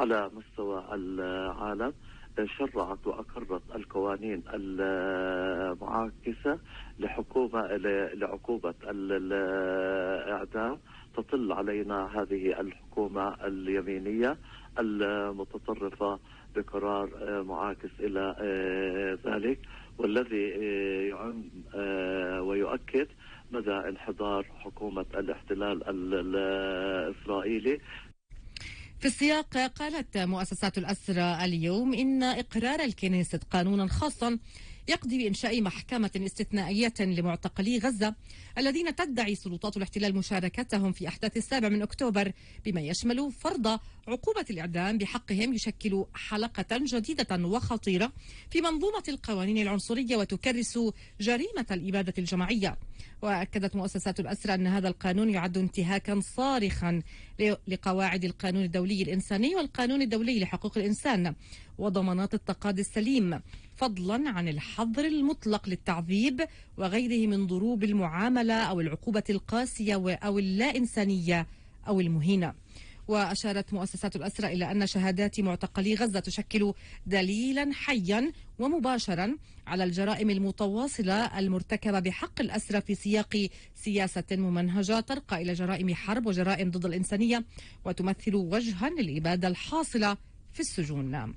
على مستوى العالم شرعت وأقرت القوانين المعاكسة لعقوبة الإعدام. تطل علينا هذه الحكومة اليمينية المتطرفة بقرار معاكس إلى ذلك، والذي يعم ويؤكد مدى انحدار حكومة الاحتلال الإسرائيلي. في السياق قالت مؤسسات الأسرى اليوم إن إقرار الكنيست قانونا خاصا يقضي بإنشاء محكمة استثنائية لمعتقلي غزة الذين تدعي سلطات الاحتلال مشاركتهم في أحداث 7 أكتوبر بما يشمل فرض عقوبة الإعدام بحقهم، يشكل حلقة جديدة وخطيرة في منظومة القوانين العنصرية وتكرس جريمة الإبادة الجماعية. وأكدت مؤسسات الأسرى أن هذا القانون يعد انتهاكا صارخا لقواعد القانون الدولي الإنساني والقانون الدولي لحقوق الإنسان وضمانات التقاضي السليم، فضلا عن الحظر المطلق للتعذيب وغيره من ضروب المعاملة أو العقوبة القاسية أو اللا إنسانية أو المهينة. وأشارت مؤسسات الأسرى إلى أن شهادات معتقلي غزة تشكل دليلا حيا ومباشرا على الجرائم المتواصلة المرتكبة بحق الأسرى في سياق سياسة ممنهجة ترقى إلى جرائم حرب وجرائم ضد الإنسانية وتمثل وجها للإبادة الحاصلة في السجون.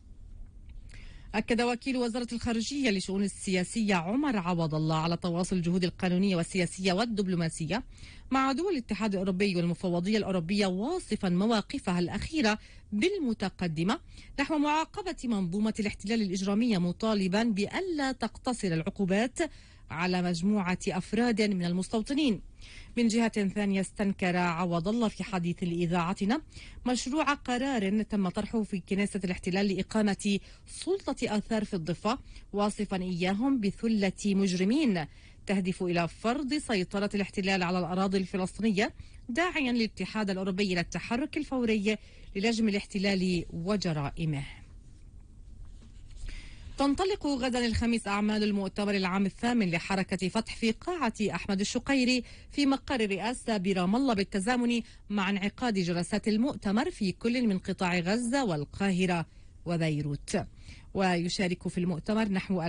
أكد وكيل وزارة الخارجية لشؤون السياسية عمر عوض الله على تواصل الجهود القانونية والسياسية والدبلوماسية مع دول الاتحاد الأوروبي والمفوضية الأوروبية، واصفا مواقفها الأخيرة بالمتقدمة نحو معاقبة منظومة الاحتلال الإجرامية، مطالبا بألا تقتصر العقوبات على مجموعة أفراد من المستوطنين. من جهة ثانية استنكر عوض الله في حديث لإذاعتنا مشروع قرار تم طرحه في كنيسة الاحتلال لإقامة سلطة آثار في الضفة، واصفا إياهم بثلة مجرمين تهدف إلى فرض سيطرة الاحتلال على الأراضي الفلسطينية، داعيا الاتحاد الأوروبي إلى التحرك الفوري للجم الاحتلال وجرائمه. تنطلق غدا الخميس أعمال المؤتمر العام الثامن لحركة فتح في قاعة أحمد الشقيري في مقر الرئاسة برام الله، بالتزامن مع انعقاد جلسات المؤتمر في كل من قطاع غزة والقاهرة وبيروت. ويشارك في المؤتمر نحو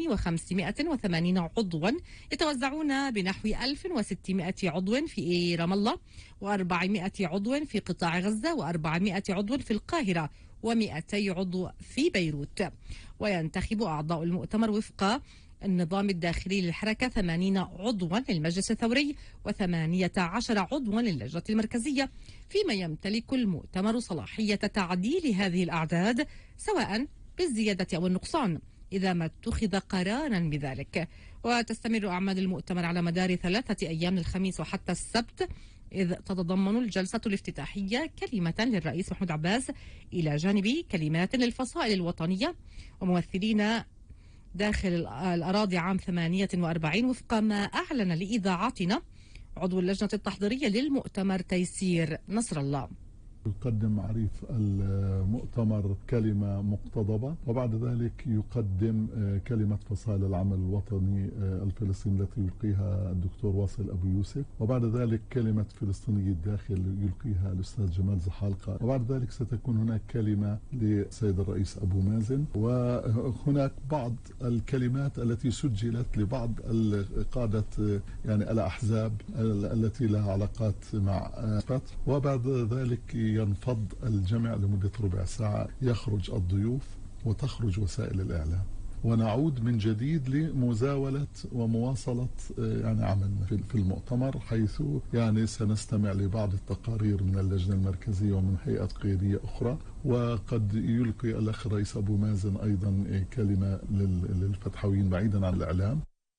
2580 عضوا يتوزعون بنحو 1600 عضو في رام الله و400 عضو في قطاع غزة و400 عضو في القاهرة و200 عضو في بيروت. وينتخب أعضاء المؤتمر وفق النظام الداخلي للحركة 80 عضوا للمجلس الثوري و18 عضوا للجنة المركزية، فيما يمتلك المؤتمر صلاحية تعديل هذه الأعداد سواء بالزيادة أو النقصان إذا ما اتخذ قرارا بذلك. وتستمر أعمال المؤتمر على مدار 3 أيام من الخميس وحتى السبت، إذ تتضمن الجلسة الافتتاحية كلمة للرئيس محمود عباس إلى جانب كلمات للفصائل الوطنية وممثلين داخل الأراضي عام 48، وفق ما أعلن لإذاعتنا عضو اللجنة التحضيرية للمؤتمر تيسير نصر الله. يقدم عريف المؤتمر كلمة مقتضبة، وبعد ذلك يقدم كلمة فصائل العمل الوطني الفلسطيني التي يلقيها الدكتور واصل أبو يوسف، وبعد ذلك كلمة فلسطيني الداخل يلقيها الأستاذ جمال زحالقة، وبعد ذلك ستكون هناك كلمة للسيد الرئيس أبو مازن، وهناك بعض الكلمات التي سجلت لبعض قادة يعني الأحزاب التي لها علاقات مع فتح، وبعد ذلك ينفض الجمع لمدة ربع ساعة، يخرج الضيوف وتخرج وسائل الإعلام، ونعود من جديد لمزاولة ومواصلة يعني عملنا في المؤتمر، حيث يعني سنستمع لبعض التقارير من اللجنة المركزية ومن هيئات قيادية أخرى، وقد يلقي الأخ الرئيس أبو مازن أيضا كلمة للفتحويين بعيدا عن الإعلام.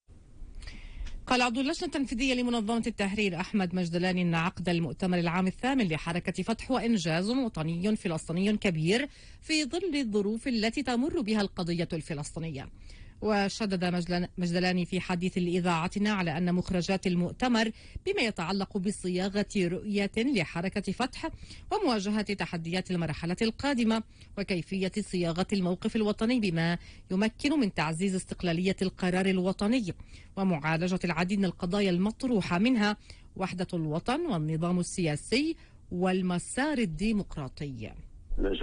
قال عضو اللجنة التنفيذية لمنظمة التحرير أحمد مجدلاني أن عقد المؤتمر العام الثامن لحركة فتح هو إنجاز وطني فلسطيني كبير في ظل الظروف التي تمر بها القضية الفلسطينية. وشدد مجدلاني في حديث لإذاعتنا على أن مخرجات المؤتمر بما يتعلق بصياغة رؤية لحركة فتح ومواجهة تحديات المرحلة القادمة وكيفية صياغة الموقف الوطني بما يمكن من تعزيز استقلالية القرار الوطني ومعالجة العديد من القضايا المطروحة، منها وحدة الوطن والنظام السياسي والمسار الديمقراطي.